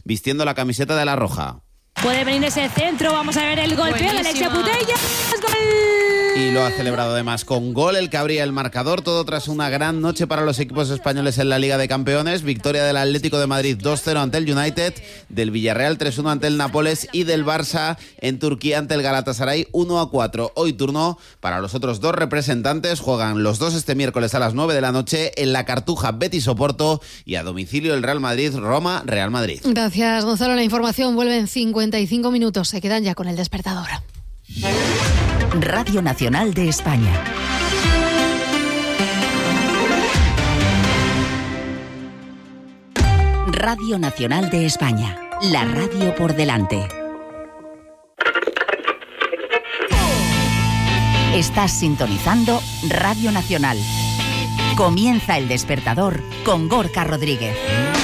vistiendo la camiseta de la roja. Puede venir ese centro, vamos a ver el golpeo de Alexia Putellas. ¡Gol! Y lo ha celebrado además con gol el que abría el marcador, todo tras una gran noche para los equipos españoles en la Liga de Campeones. Victoria del Atlético de Madrid 2-0 ante el United, del Villarreal 3-1 ante el Nápoles y del Barça en Turquía ante el Galatasaray 1-4. Hoy turno para los otros dos representantes. Juegan los dos este miércoles a las 9 de la noche en la Cartuja Betis-Oporto y a domicilio el Real Madrid-Roma-Real Madrid. Gracias, Gonzalo. La información vuelve en 55 minutos. Se quedan ya con el despertador. Radio Nacional de España. Radio Nacional de España. La radio por delante. Estás sintonizando Radio Nacional. Comienza el despertador con Gorka Rodríguez.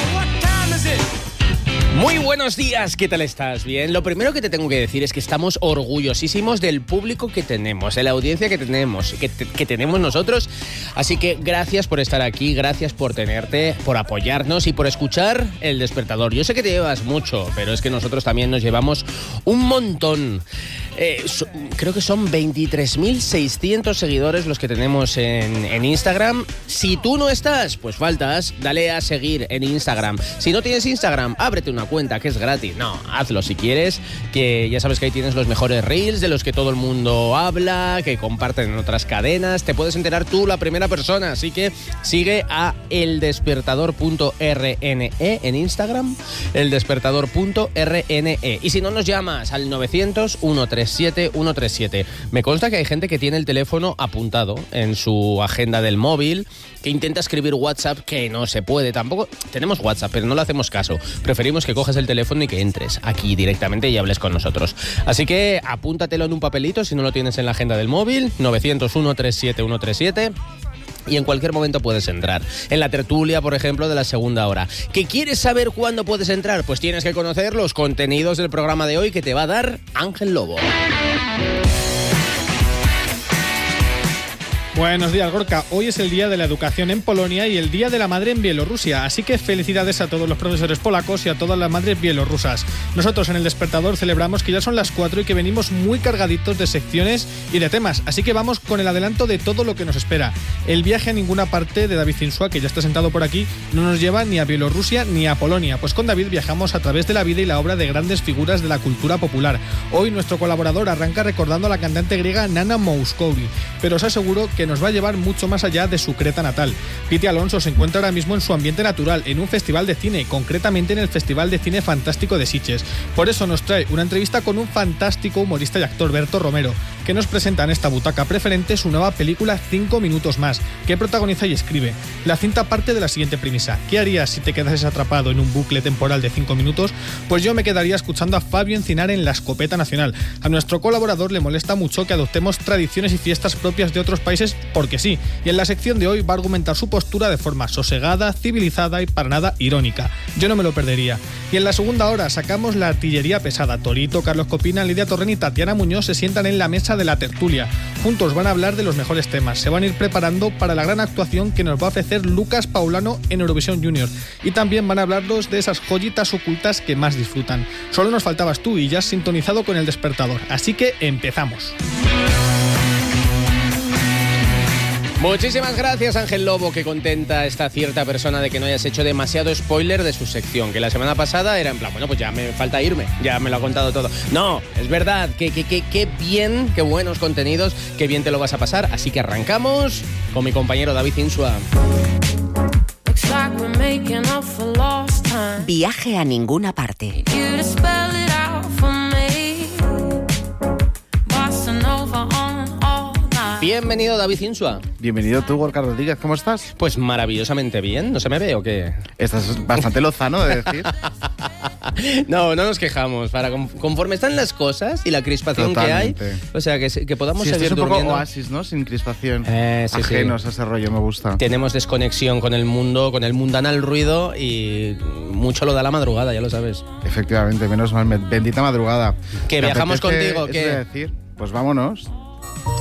Muy buenos días, ¿qué tal estás? Bien, lo primero que te tengo que decir es que estamos orgullosísimos del público que tenemos, de la audiencia que tenemos, que tenemos nosotros. Así que gracias por estar aquí, gracias por tenerte, por apoyarnos y por escuchar el despertador. Yo sé que te llevas mucho, pero es que nosotros también nos llevamos un montón. Creo que son 23.600 seguidores los que tenemos en Instagram. Si tú no estás, pues faltas, dale a seguir en Instagram. Si no tienes Instagram, ábrete una cuenta que es gratis. No, hazlo si quieres, que ya sabes que ahí tienes los mejores reels de los que todo el mundo habla, que comparten en otras cadenas. Te puedes enterar tú la primera persona, así que sigue a eldespertador.rne en Instagram, eldespertador.rne. Y si no, nos llamas al 900-137-137. Me consta que hay gente que tiene el teléfono apuntado en su agenda del móvil, que intenta escribir WhatsApp, que no se puede. Tampoco tenemos WhatsApp, pero no le hacemos caso. Preferimos que coges el teléfono y que entres aquí directamente y hables con nosotros. Así que apúntatelo en un papelito si no lo tienes en la agenda del móvil, 900-137-137. Y en cualquier momento puedes entrar. En la tertulia, por ejemplo, de la segunda hora. ¿Que quieres saber cuándo puedes entrar? Pues tienes que conocer los contenidos del programa de hoy que te va a dar Ángel Lobo. Buenos días, Gorka. Hoy es el Día de la Educación en Polonia y el Día de la Madre en Bielorrusia, así que felicidades a todos los profesores polacos y a todas las madres bielorrusas. Nosotros en El Despertador celebramos que ya son las 4 y que venimos muy cargaditos de secciones y de temas, así que vamos con el adelanto de todo lo que nos espera. El viaje a ninguna parte de David Insua, que ya está sentado por aquí, no nos lleva ni a Bielorrusia ni a Polonia, pues con David viajamos a través de la vida y la obra de grandes figuras de la cultura popular. Hoy nuestro colaborador arranca recordando a la cantante griega Nana Mouskouri, pero os aseguro que nos va a llevar mucho más allá de su Creta natal. Piti Alonso se encuentra ahora mismo en su ambiente natural, en un festival de cine, concretamente en el Festival de Cine Fantástico de Sitges. Por eso nos trae una entrevista con un fantástico humorista y actor, Berto Romero, que nos presenta en esta butaca preferente su nueva película 5 minutos más, que protagoniza y escribe. La cinta parte de la siguiente premisa: ¿qué harías si te quedases atrapado en un bucle temporal de 5 minutos? Pues yo me quedaría escuchando a Fabio Encinar en La Escopeta Nacional. A nuestro colaborador le molesta mucho que adoptemos tradiciones y fiestas propias de otros países porque sí, y en la sección de hoy va a argumentar su postura de forma sosegada, civilizada y para nada irónica. Yo no me lo perdería. Y en la segunda hora sacamos la artillería pesada. Torito, Carlos Copina, Lidia Torren y Tatiana Muñoz se sientan en la mesa de la tertulia. Juntos van a hablar de los mejores temas, se van a ir preparando para la gran actuación que nos va a ofrecer Lucas Paulano en Eurovisión Junior. Y también van a hablarnos de esas joyitas ocultas que más disfrutan. Solo nos faltabas tú y ya has sintonizado con El Despertador. Así que empezamos. Muchísimas gracias, Ángel Lobo. Qué contenta está cierta persona de que no hayas hecho demasiado spoiler de su sección, que la semana pasada era en plan, bueno, pues ya me falta irme, ya me lo ha contado todo. No, es verdad, qué bien, qué buenos contenidos, qué bien te lo vas a pasar. Así que arrancamos con mi compañero David Insua. Viaje a ninguna parte. Bienvenido, David Insua. Bienvenido tú, Gorka Rodríguez, ¿cómo estás? Pues maravillosamente bien, ¿no se me ve o qué? Estás bastante lozano de decir. No nos quejamos. Conforme están las cosas y la crispación Totalmente. que hay, o sea, que podamos Sí, seguir es un poco durmiendo. oasis, ¿no? Sin crispación. Sí, Ajenos sí. a ese rollo, me gusta. Tenemos desconexión con el mundo, con el mundanal ruido y mucho lo da la madrugada, ya lo sabes. Efectivamente, menos mal, bendita madrugada. Que ¿Te viajamos apetece contigo, eso ¿qué? de decir? Pues vámonos.